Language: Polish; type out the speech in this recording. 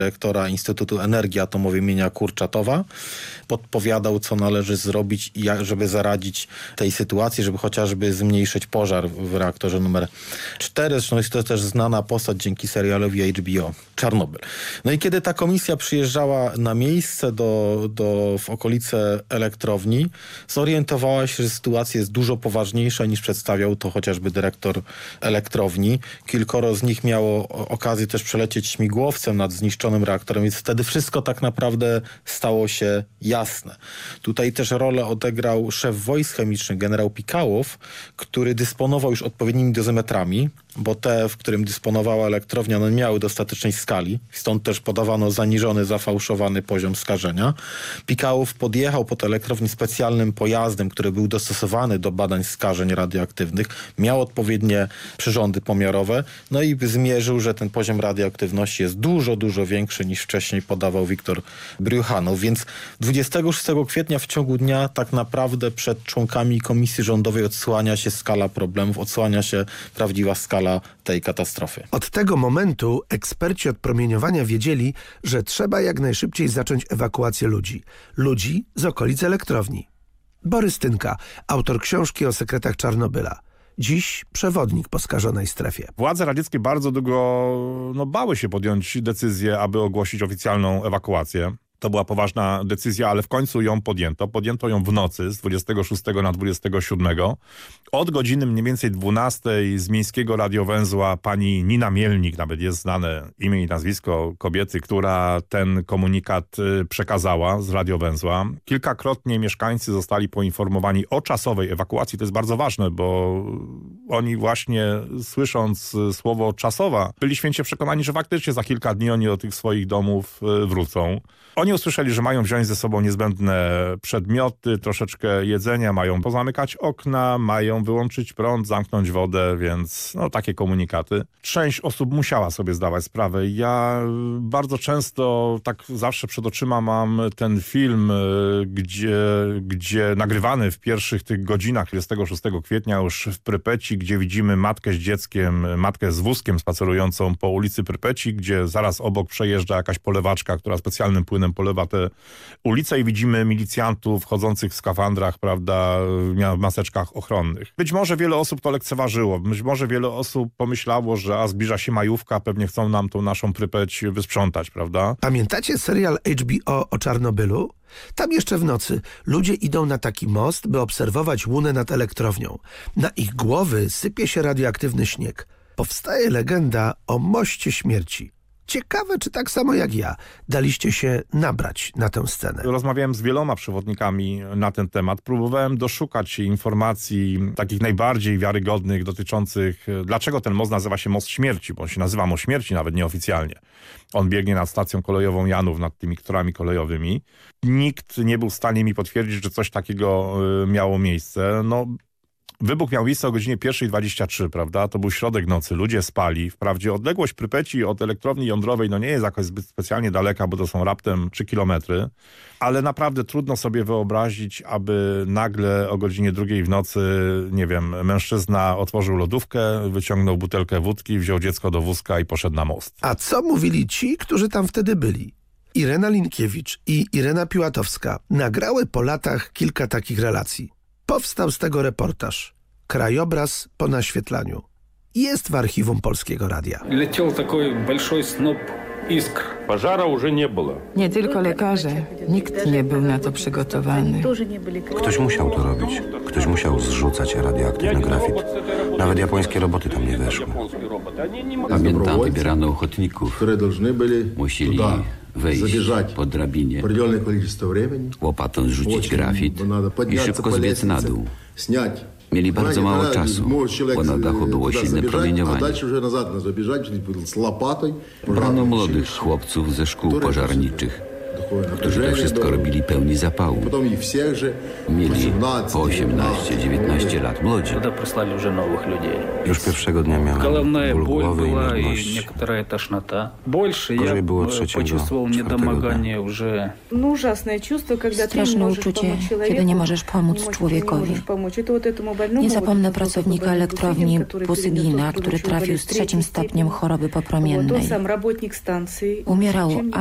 rektora Instytutu Energii Atomowej imienia Kurczatowa. Podpowiadał, co należy zrobić, żeby zaradzić tej sytuacji, żeby chociażby zmniejszyć pożar w reaktorze numer 4. Zresztą jest to też znana postać dzięki serialowi HBO Czarnobyl. No i kiedy ta komisja przyjeżdżała na miejsce w okolice elektrowni, zorientowała się, że sytuacja jest dużo poważniejsza niż przedstawiał to chociażby dyrektor elektrowni. Kilkoro z nich miało okazję też przelecieć śmigłowcem nad zniszczonym reaktorem, więc wtedy wszystko tak naprawdę stało się jasne. Tutaj też rolę odegrał szef wojsk chemicznych, generał Pikałow, który dysponował już odpowiednimi dozymetrami, bo te, w którym dysponowała elektrownia, nie miały dostatecznej skali. Stąd też podawano zaniżony, zafałszowany poziom skażenia. Pikałow podjechał pod elektrownię specjalnym pojazdem, który był dostosowany do badań skażeń radioaktywnych. Miał odpowiednie przyrządy pomiarowe. No i zmierzył, że ten poziom radioaktywności jest dużo, dużo większy niż wcześniej podawał Wiktor Briuchanow. Więc 26 kwietnia w ciągu dnia tak naprawdę przed członkami komisji rządowej odsłania się skala problemów, odsłania się prawdziwa skala tej katastrofy. Od tego momentu eksperci od promieniowania wiedzieli, że trzeba jak najszybciej zacząć ewakuację ludzi. Ludzi z okolic elektrowni. Borys Tynka, autor książki o sekretach Czarnobyla. Dziś przewodnik po skażonej strefie. Władze radzieckie bardzo długo bały się podjąć decyzję, aby ogłosić oficjalną ewakuację. To była poważna decyzja, ale w końcu ją podjęto. Podjęto ją w nocy z 26 na 27. Od godziny mniej więcej 12 z miejskiego radiowęzła pani Nina Mielnik, nawet jest znane imię i nazwisko kobiety, która ten komunikat przekazała z radiowęzła. Kilkakrotnie mieszkańcy zostali poinformowani o czasowej ewakuacji. To jest bardzo ważne, bo oni właśnie słysząc słowo czasowa byli święcie przekonani, że faktycznie za kilka dni oni do tych swoich domów wrócą. Oni usłyszeli, że mają wziąć ze sobą niezbędne przedmioty, troszeczkę jedzenia, mają pozamykać okna, mają wyłączyć prąd, zamknąć wodę, więc takie komunikaty. Część osób musiała sobie zdawać sprawę. Ja bardzo często, tak zawsze przed oczyma mam ten film, gdzie nagrywany w pierwszych tych godzinach 26 kwietnia już w Prypeci, gdzie widzimy matkę z dzieckiem, matkę z wózkiem spacerującą po ulicy Prypeci, gdzie zaraz obok przejeżdża jakaś polewaczka, która specjalnym płynem polewa te ulice i widzimy milicjantów chodzących w skafandrach, prawda, w maseczkach ochronnych. Być może wiele osób to lekceważyło, być może wiele osób pomyślało, że zbliża się majówka, pewnie chcą nam tą naszą Prypeć wysprzątać, prawda? Pamiętacie serial HBO o Czarnobylu? Tam jeszcze w nocy ludzie idą na taki most, by obserwować łunę nad elektrownią. Na ich głowy sypie się radioaktywny śnieg. Powstaje legenda o moście śmierci. Ciekawe, czy tak samo jak ja daliście się nabrać na tę scenę. Rozmawiałem z wieloma przewodnikami na ten temat. Próbowałem doszukać się informacji takich najbardziej wiarygodnych dotyczących, dlaczego ten most nazywa się Most Śmierci, bo on się nazywa Most Śmierci, nawet nieoficjalnie. On biegnie nad stacją kolejową Janów, nad tymi torami kolejowymi. Nikt nie był w stanie mi potwierdzić, że coś takiego miało miejsce. Wybuch miał miejsce o godzinie 1:23, prawda? To był środek nocy, ludzie spali. Wprawdzie odległość Prypeci od elektrowni jądrowej nie jest jakoś zbyt specjalnie daleka, bo to są raptem 3 kilometry, ale naprawdę trudno sobie wyobrazić, aby nagle o godzinie 2 w nocy, nie wiem, mężczyzna otworzył lodówkę, wyciągnął butelkę wódki, wziął dziecko do wózka i poszedł na most. A co mówili ci, którzy tam wtedy byli? Irena Linkiewicz i Irena Piłatowska nagrały po latach kilka takich relacji. Powstał z tego reportaż. Krajobraz po naświetlaniu. Jest w archiwum Polskiego Radia. Leciał taki большой snop iskr. Pożara już nie było. Nie tylko lekarze. Nikt nie był na to przygotowany. Ktoś musiał to robić. Ktoś musiał zrzucać radioaktywny grafit. Nawet japońskie roboty tam nie weszły. Pamiętam, wybierano ochotników. Musieli wejść po drabinie, łopatą zrzucić grafit i szybko zbiec na dół. Mieli bardzo mało czasu, bo na dachu było silne promieniowanie. Brano młodych chłopców ze szkół pożarniczych. którzy to wszystko robili pełni zapału. Mieli po 18-19 lat, młodzi. Туда прислали уже новых людей. Już pierwszego dnia miałem Головная ból боль głowy i была и nudność. некоторая тошнота. Больше Gorzej я było trzeciego, почувствовал czwartego недомогание уже. Straszne uczucie, kiedy nie możesz pomóc człowiekowi. Nie zapomnę pracownika elektrowni Busygina, który trafił z 3. stopniem choroby popromiennej. Umierał